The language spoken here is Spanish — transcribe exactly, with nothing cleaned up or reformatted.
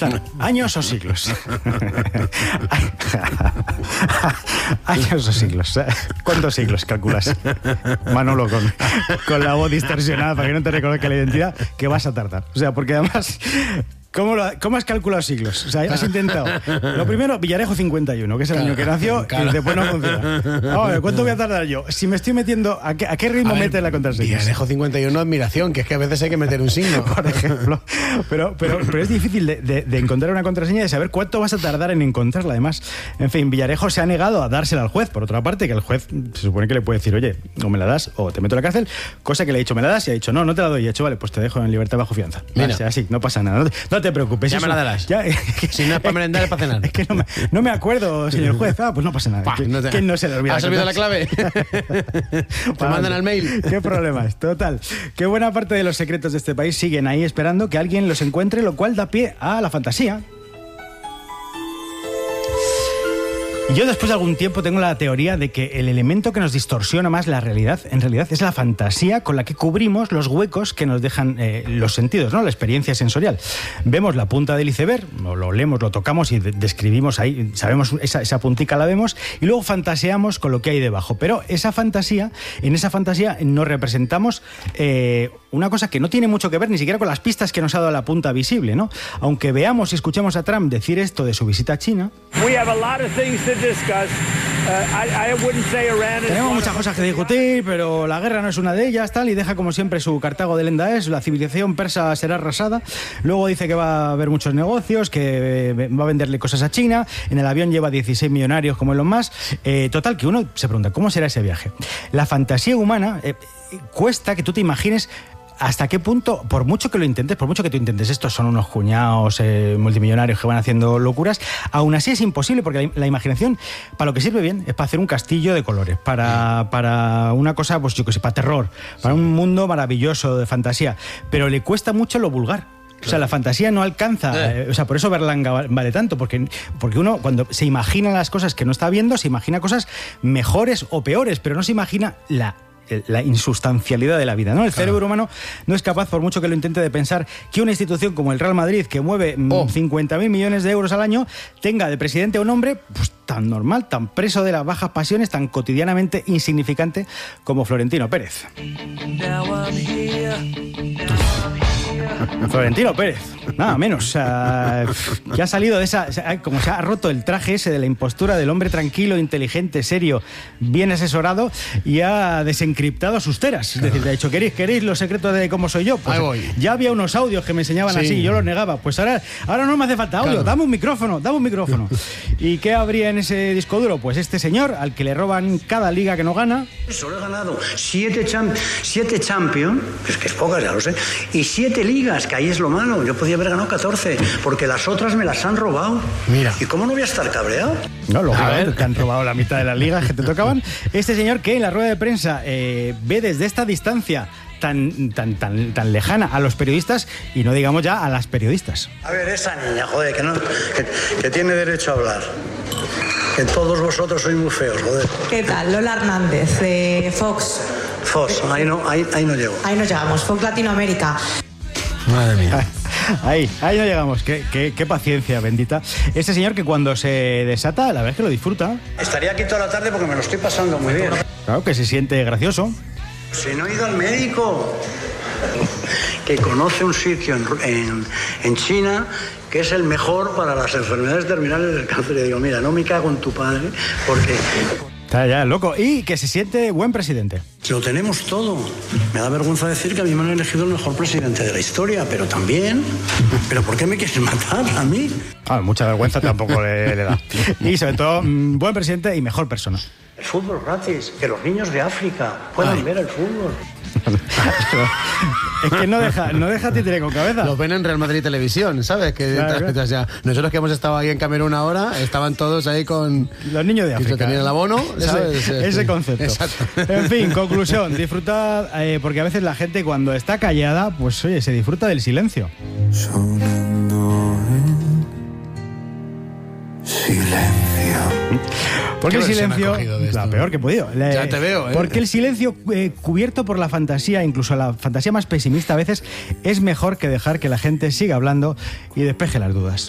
Claro, años o siglos. Años o siglos. ¿Cuántos siglos calculas, Manolo, con, con la voz distorsionada para que no te reconozca la identidad, que vas a tardar? O sea, porque además... ¿Cómo, lo, ¿Cómo has calculado siglos? O sea, has intentado. Lo primero, Villarejo cincuenta y uno, que es el claro, año que nació, claro. Y después no funciona. Ahora, ¿cuánto voy a tardar yo? Si me estoy metiendo, ¿a qué, a qué ritmo mete la contraseña? Villarejo cincuenta y uno, admiración, que es que a veces hay que meter un signo. Por ejemplo. Pero, pero, pero es difícil de, de, de encontrar una contraseña y de saber cuánto vas a tardar en encontrarla. Además, en fin, Villarejo se ha negado a dársela al juez. Por otra parte, que el juez se supone que le puede decir, oye, o me la das o te meto a la cárcel. Cosa que le he dicho, me la das, y ha dicho, no, no te la doy. Y he dicho, vale, pues te dejo en libertad bajo fianza. Mira. O sea, así, no pasa nada. No te, no te preocupes. Ya eso, me la darás. Ya, si no es para merendar, es para cenar. Es que no me, no me acuerdo, señor juez. Ah, pues no pasa nada. Pa, ¿Quién no te... no se le olvida? ¿Has olvidado la clave? Te mandan al mail. ¿Qué problemas? Total. Que buena parte de los secretos de este país siguen ahí esperando que alguien los encuentre, lo cual da pie a la fantasía. Yo después de algún tiempo tengo la teoría de que el elemento que nos distorsiona más la realidad, en realidad, es la fantasía con la que cubrimos los huecos que nos dejan eh, los sentidos, ¿no? La experiencia sensorial. Vemos la punta del iceberg, lo olemos, lo tocamos y de- describimos ahí, sabemos esa, esa puntica la vemos, y luego fantaseamos con lo que hay debajo. Pero esa fantasía, en esa fantasía nos representamos eh, una cosa que no tiene mucho que ver ni siquiera con las pistas que nos ha dado la punta visible, ¿no? Aunque veamos y escuchemos a Trump decir esto de su visita a China, We have a lot of things to discuss. Uh, I, I wouldn't say Iran is tenemos one muchas of cosas que discutir, pero la guerra no es una de ellas, tal, y deja como siempre su Cartago de Lenda es, la civilización persa será arrasada. Luego dice que va a haber muchos negocios, que va a venderle cosas a China, en el avión lleva dieciséis millonarios como Elon Musk. Eh, total, que uno se pregunta, ¿cómo será ese viaje? La fantasía humana eh, cuesta que tú te imagines hasta qué punto, por mucho que lo intentes, por mucho que tú intentes, estos son unos cuñados eh, multimillonarios que van haciendo locuras, aún así es imposible, porque la, la imaginación, para lo que sirve bien, es para hacer un castillo de colores, para, para una cosa, pues yo que sé, para terror, para un mundo maravilloso de fantasía, pero le cuesta mucho lo vulgar. O sea, la fantasía no alcanza, eh, o sea, por eso Berlanga vale tanto, porque, porque uno cuando se imagina las cosas que no está viendo, se imagina cosas mejores o peores, pero no se imagina la la insustancialidad de la vida, ¿no? El claro. cerebro humano no es capaz, por mucho que lo intente, de pensar que una institución como el Real Madrid, que mueve oh. cincuenta mil millones de euros al año, tenga de presidente a un hombre pues, tan normal, tan preso de las bajas pasiones, tan cotidianamente insignificante como Florentino Pérez. Florentino Pérez, nada menos, o sea, que ha salido de esa, como se ha roto el traje ese de la impostura del hombre tranquilo, inteligente, serio, bien asesorado, y ha desencriptado sus teras. Es decir, le ha dicho, ¿queréis, queréis los secretos de cómo soy yo? Pues ahí voy. Ya había unos audios que me enseñaban sí. así, y yo los negaba. Pues ahora, ahora no me hace falta audio, claro. dame un micrófono, dame un micrófono. ¿Y qué habría en ese disco duro? Pues este señor, al que le roban cada liga que no gana. Solo he ganado siete, champ siete Champions, es que es pocas, ya lo sé, y siete ligas, que ahí es lo malo. Yo podía haber ganado catorce, porque las otras me las han robado. Mira. ¿Y cómo no voy a estar cabreado? No, lógicamente, te han robado la mitad de las ligas que te tocaban. Este señor que en la rueda de prensa eh, ve desde esta distancia tan, tan, tan, tan lejana a los periodistas, y no digamos ya a las periodistas. A ver, esa niña, joder, que, no, que, que tiene derecho a hablar. Que todos vosotros sois muy feos, joder. ¿Qué tal? Lola Hernández, de Fox. Fox, ahí no, ahí, ahí no llego. Ahí nos llegamos, Fox Latinoamérica. Madre mía. Ahí, ahí no llegamos. Qué, qué, qué paciencia, bendita. Este señor que cuando se desata, la verdad es que lo disfruta. Estaría aquí toda la tarde porque me lo estoy pasando muy bien. Claro, que se siente gracioso. Si no he ido al médico, que conoce un sitio en, en, en China que es el mejor para las enfermedades terminales del cáncer. Y digo, mira, no me cago en tu padre, porque... Está ya, loco. Y que se siente buen presidente. Lo tenemos todo. Me da vergüenza decir que a mí me han elegido el mejor presidente de la historia, pero también... ¿Pero por qué me quieres matar a mí? Ah, mucha vergüenza tampoco le, le da. Y sobre todo, mmm, buen presidente y mejor persona. El fútbol gratis, que los niños de África puedan Ay. ver el fútbol. Es que no deja, no deja títere con cabeza. Los ven en Real Madrid Televisión, ¿sabes? Que claro, claro. Ya, nosotros que hemos estado ahí en Camerún ahora, estaban todos ahí con... Los niños de África. Que tenían el abono, ¿sabes? Ese, ese concepto. Exacto. En fin, conclusión, disfrutad, eh, porque a veces la gente cuando está callada, pues oye, se disfruta del silencio. Sonando en silencio. Porque el silencio, la peor que he podido. Le, ya te veo, ¿eh? Porque el silencio eh, cubierto por la fantasía, incluso la fantasía más pesimista a veces, es mejor que dejar que la gente siga hablando y despeje las dudas.